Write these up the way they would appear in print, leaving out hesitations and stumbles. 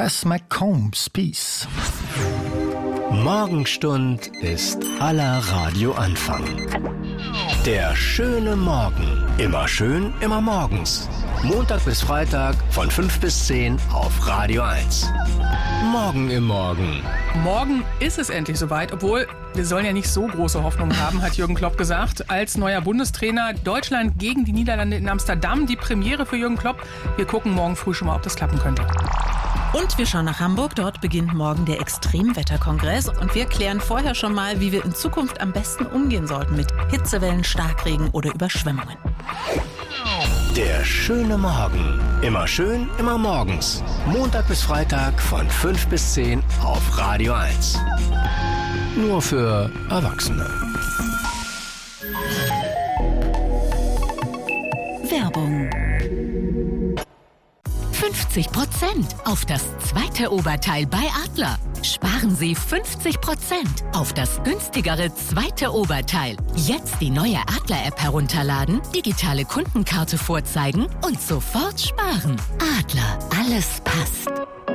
Cass McCombs Peace. Morgenstund ist aller Radioanfang. Der schöne Morgen. Immer schön, immer morgens. Montag bis Freitag von 5 bis 10 auf Radio 1. Morgen im Morgen. Morgen ist es endlich soweit, obwohl wir sollen ja nicht so große Hoffnungen haben, hat Jürgen Klopp gesagt. Als neuer Bundestrainer Deutschland gegen die Niederlande in Amsterdam. Die Premiere für Jürgen Klopp. Wir gucken morgen früh schon mal, ob das klappen könnte. Und wir schauen nach Hamburg. Dort beginnt morgen der Extremwetterkongress. Und wir klären vorher schon mal, wie wir in Zukunft am besten umgehen sollten mit Hitzewellen, Starkregen oder Überschwemmungen. Der schöne Morgen. Immer schön, immer morgens. Montag bis Freitag von 5 bis 10 auf Radio 1. Nur für Erwachsene. Werbung. 50% auf das zweite Oberteil bei Adler. Sparen Sie 50% auf das günstigere zweite Oberteil. Jetzt die neue Adler-App herunterladen, digitale Kundenkarte vorzeigen und sofort sparen. Adler, alles passt.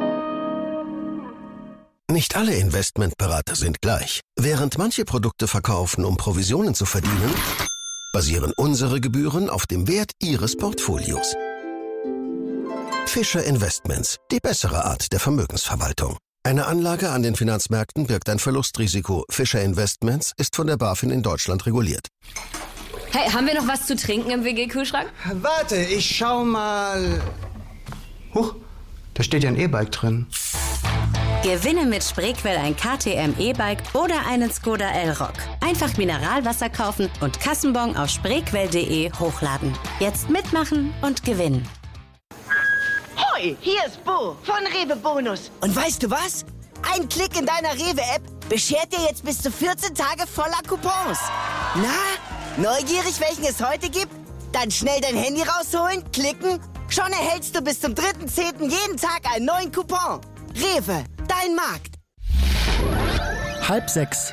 Nicht alle Investmentberater sind gleich. Während manche Produkte verkaufen, um Provisionen zu verdienen, basieren unsere Gebühren auf dem Wert Ihres Portfolios. Fischer Investments, die bessere Art der Vermögensverwaltung. Eine Anlage an den Finanzmärkten birgt ein Verlustrisiko. Fischer Investments ist von der BaFin in Deutschland reguliert. Hey, haben wir noch was zu trinken im WG-Kühlschrank? Warte, ich schau mal. Huch, da steht ja ein E-Bike drin. Gewinne mit Spreequell ein KTM E-Bike oder einen Skoda Elrock. Einfach Mineralwasser kaufen und Kassenbon auf spreequell.de hochladen. Jetzt mitmachen und gewinnen. Hoi, hier ist Bo von Rewe Bonus. Und weißt du was? Ein Klick in deiner Rewe-App beschert dir jetzt bis zu 14 Tage voller Coupons. Na, neugierig, welchen es heute gibt? Dann schnell dein Handy rausholen, klicken. Schon erhältst du bis zum 3.10. jeden Tag einen neuen Coupon. Rewe, dein Markt. 5:30.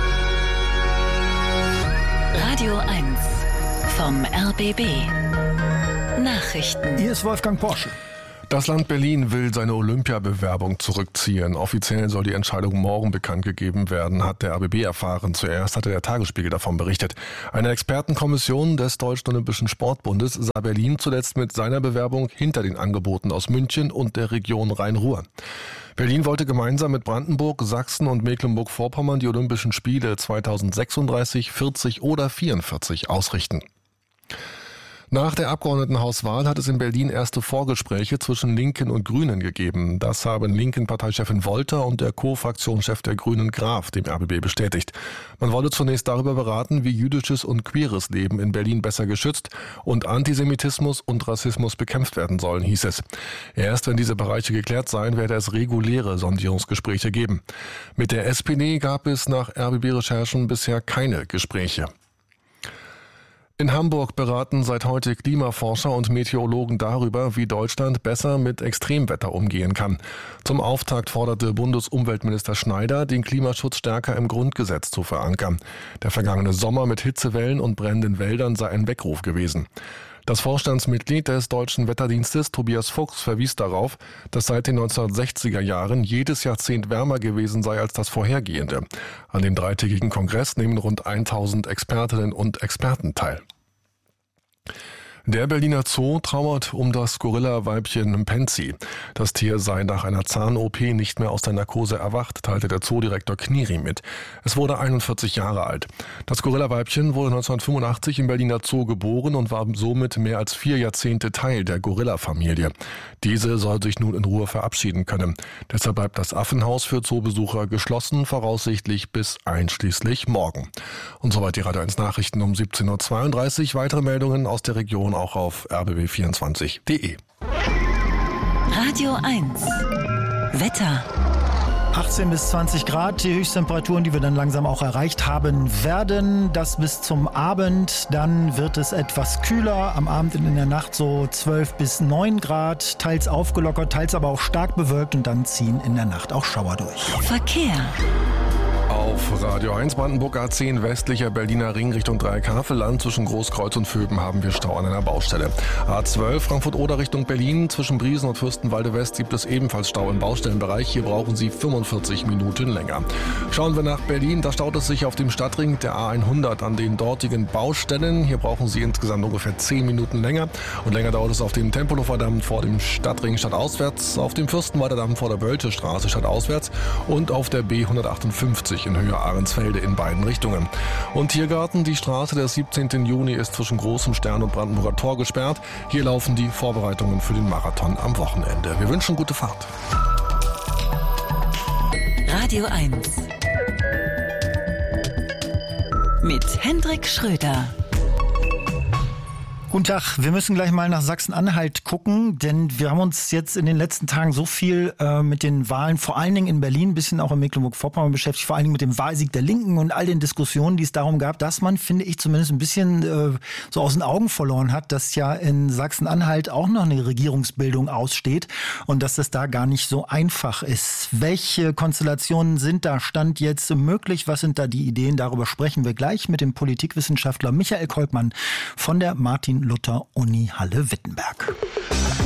Radio 1 vom RBB. Nachrichten. Hier ist Wolfgang Porsche. Das Land Berlin will seine Olympiabewerbung zurückziehen. Offiziell soll die Entscheidung morgen bekannt gegeben werden, hat der RBB erfahren. Zuerst hatte der Tagesspiegel davon berichtet. Eine Expertenkommission des Deutschen Olympischen Sportbundes sah Berlin zuletzt mit seiner Bewerbung hinter den Angeboten aus München und der Region Rhein-Ruhr. Berlin wollte gemeinsam mit Brandenburg, Sachsen und Mecklenburg-Vorpommern die Olympischen Spiele 2036, 40 oder 44 ausrichten. Nach der Abgeordnetenhauswahl hat es in Berlin erste Vorgespräche zwischen Linken und Grünen gegeben. Das haben Linken-Parteichefin Wolter und der Co-Fraktionschef der Grünen Graf dem RBB bestätigt. Man wolle zunächst darüber beraten, wie jüdisches und queeres Leben in Berlin besser geschützt und Antisemitismus und Rassismus bekämpft werden sollen, hieß es. Erst wenn diese Bereiche geklärt seien, werde es reguläre Sondierungsgespräche geben. Mit der SPD gab es nach RBB-Recherchen bisher keine Gespräche. In Hamburg beraten seit heute Klimaforscher und Meteorologen darüber, wie Deutschland besser mit Extremwetter umgehen kann. Zum Auftakt forderte Bundesumweltminister Schneider, den Klimaschutz stärker im Grundgesetz zu verankern. Der vergangene Sommer mit Hitzewellen und brennenden Wäldern sei ein Weckruf gewesen. Das Vorstandsmitglied des Deutschen Wetterdienstes, Tobias Fuchs, verwies darauf, dass seit den 1960er Jahren jedes Jahrzehnt wärmer gewesen sei als das vorhergehende. An dem dreitägigen Kongress nehmen rund 1000 Expertinnen und Experten teil. Der Berliner Zoo trauert um das Gorilla-Weibchen Penzi. Das Tier sei nach einer Zahn-OP nicht mehr aus der Narkose erwacht, teilte der Zoodirektor Kniri mit. Es wurde 41 Jahre alt. Das Gorilla-Weibchen wurde 1985 im Berliner Zoo geboren und war somit mehr als 4 Jahrzehnte Teil der Gorilla-Familie. Diese soll sich nun in Ruhe verabschieden können. Deshalb bleibt das Affenhaus für Zoobesucher geschlossen, voraussichtlich bis einschließlich morgen. Und soweit die Radio 1 Nachrichten um 17.32 Uhr. Weitere Meldungen aus der Region auch auf rbb24.de. Radio 1 Wetter. 18 bis 20 Grad, die Höchsttemperaturen, die wir dann langsam auch erreicht haben werden. Das bis zum Abend. Dann wird es etwas kühler. Am Abend und in der Nacht so 12 bis 9 Grad. Teils aufgelockert, teils aber auch stark bewölkt. Und dann ziehen in der Nacht auch Schauer durch. Verkehr. Auf Radio 1 Brandenburg A10 westlicher Berliner Ring Richtung Dreieckhavelland zwischen Großkreuz und Vöben haben wir Stau an einer Baustelle. A12 Frankfurt-Oder Richtung Berlin zwischen Briesen und Fürstenwalde West gibt es ebenfalls Stau im Baustellenbereich. Hier brauchen Sie 45 Minuten länger. Schauen wir nach Berlin, da staut es sich auf dem Stadtring der A100 an den dortigen Baustellen. Hier brauchen Sie insgesamt ungefähr 10 Minuten länger. Und länger dauert es auf dem Tempelhofer Damm vor dem Stadtring stadtauswärts, auf dem Fürstenwalder Damm vor der Bölsche Straße stadtauswärts und auf der B158 in Höhe Ahrensfelde in beiden Richtungen. Und Tiergarten, die Straße des 17. Juni ist zwischen Großem Stern und Brandenburger Tor gesperrt. Hier laufen die Vorbereitungen für den Marathon am Wochenende. Wir wünschen gute Fahrt. Radio 1 mit Hendrik Schröder. Guten Tag, wir müssen gleich mal nach Sachsen-Anhalt gucken, denn wir haben uns jetzt in den letzten Tagen so viel mit den Wahlen, vor allen Dingen in Berlin, ein bisschen auch in Mecklenburg-Vorpommern beschäftigt, vor allen Dingen mit dem Wahlsieg der Linken und all den Diskussionen, die es darum gab, dass man, finde ich, zumindest ein bisschen so aus den Augen verloren hat, dass ja in Sachsen-Anhalt auch noch eine Regierungsbildung aussteht und dass das da gar nicht so einfach ist. Welche Konstellationen sind da Stand jetzt möglich? Was sind da die Ideen? Darüber sprechen wir gleich mit dem Politikwissenschaftler Michael Kolpmann von der Martin-Luther-Uni Halle-Wittenberg.